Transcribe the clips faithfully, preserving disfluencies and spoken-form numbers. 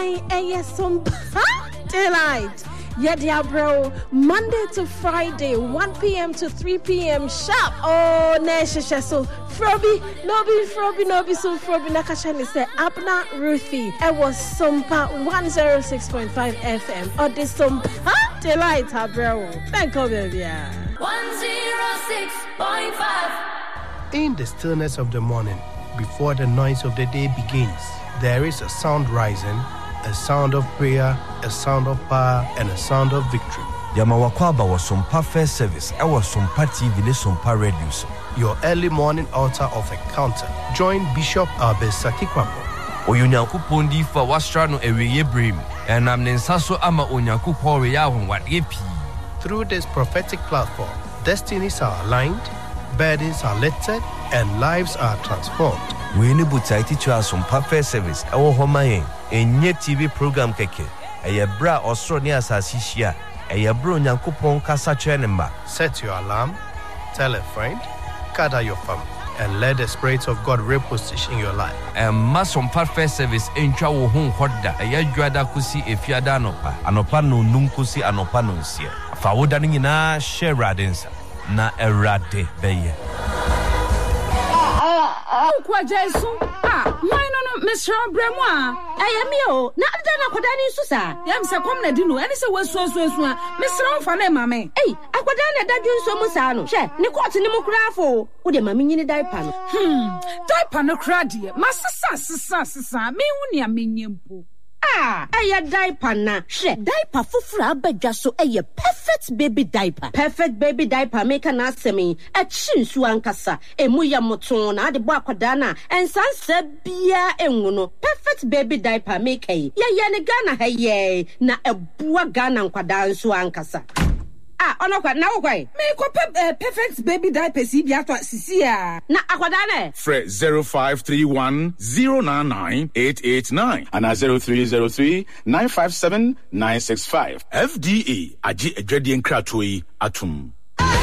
And yes, some delight. Yeah, dear bro, Monday to Friday, one p.m. to three p.m. sharp. Oh, Nesha, so Froby, Nobi, Froby, Nobi, so Froby, Nakashani said, Abna Ruthie. It was Sumpa one oh six point five F M. Or the Sumpa delight, bro. Thank you, baby. one oh six point five. In the stillness of the morning, before the noise of the day begins, there is a sound rising, a sound of prayer, a sound of power, and a sound of victory. Yamawakwaba was Sumpa First Service. I was Sumpa T V, Sumpa Radio. Your early morning altar of encounter. Join Bishop Abesaki Kwabo. Oyunyaku Pondi for Wastrano Eweye Brim, and I'm Nensaso Ama Onyaku Poriya what epi. Through this prophetic platform, destinies are aligned, burdens are lifted, and lives are transformed. We need to teach you some perfect service. Our home a new T V program keke. A bra Australia Sasisia. A bro Nyankupon Kasa Chenemba. Set your alarm, tell a friend, gather your family, and let the Spirit of God reposition your life. And mass on perfect service in Chawo Home Hoda. A Yajuada Kusi if Yadanopa. Anopano Nunkusi Anopanunsia. Fawodanina share radins. Na erade beye. Kwa Jesu ah why no no Mister Bremwa ayemi o na ada na kwada ni susa yam se kom na di no eni se wasu asu asu a Mister Mfa na mame eh akwada na da dwunso mu sa no hwe ne court ni mu krafo wo de mame nyini diaper no hmm diaper no kra de masesa sesa sesa me hu ne amenyempo. Ah, aya diaper na. She diaper fufura abadwa so eye perfect baby diaper. Perfect baby diaper make na asemi. E chinsu ankasa. Emu ya moton na ade bo akwada na. Ensanse bia enwu no. Perfect baby diaper make yi. Ya ya ne Ghana ha ye na ebua Ghana nkwada nso ankasa. Ah, ono kwa na wo kwa. Me ko perfect baby diaper si bia to sisi a. Na akwada na. Fre zero five three one zero nine nine eight eight nine and zero three zero three nine five seven nine six five. F D A aji edwedi nkrato yi atum.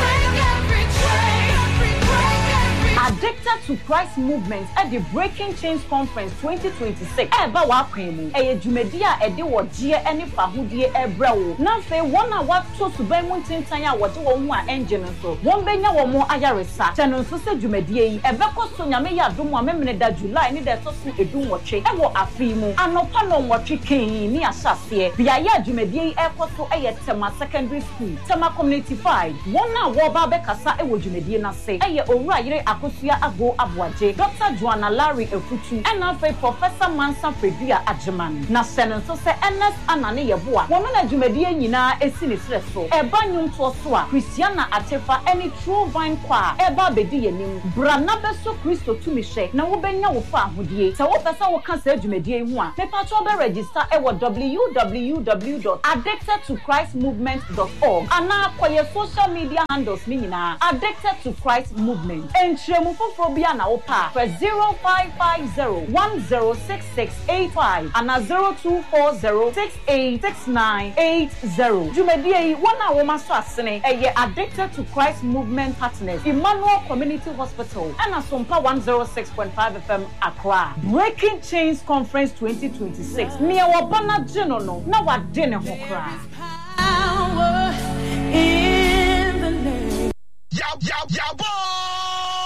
Addicted to Christ Movement at the Breaking Chains Conference twenty twenty-six. Eba wa kwemu. Eye dwumadi a ede wo gie ene fahudie ebra wo. Na fe won a wato suban mu tintan a wode wo hu a engine so. Won benya wo mo ayaresa. Teno so se dwumadie yi ebekọ so nyame ya dom a memene da July ni da to so edun woche. Ewo afi mu. Anopa no woche ken ni asase. Bia ya dwumadie yi ekoso eye Tema Secondary School. Tema Community five. Won a wo ba bekasa ewo dwumadie na se. Eye owura yire akosia ago abwaje Doctor Joanna Larry Efutu and afa Professor Mansa Fredua Ajeman na senen so se Ernest Anane yeboa wono na dwumadie nyina esi ne sre so eba nwum to so a Christiana Atefa any True Vine Choir eba bedi yenim brana beso Kristo tumishe na wo benya wo fa ahodie se wo pesa wo ka se dwumadie hu a pepa to be register e wo w w w dot addicted to christ movement dot org ana akoye social media handles ni nyina Addicted to Christ Movement entremu fofobia na opa for zero five five zero one zero six six eight five and zero two four zero six eight six nine eight zero. Jumedie wana woma so asene eye Addicted to Christ Movement partners Emmanuel Community Hospital and Asompa one oh six point five F M Accra. Breaking Chains Conference twenty twenty-six. Nia wabana jeno no na wadene ho kra. Power in the name. Yow yow yow boy.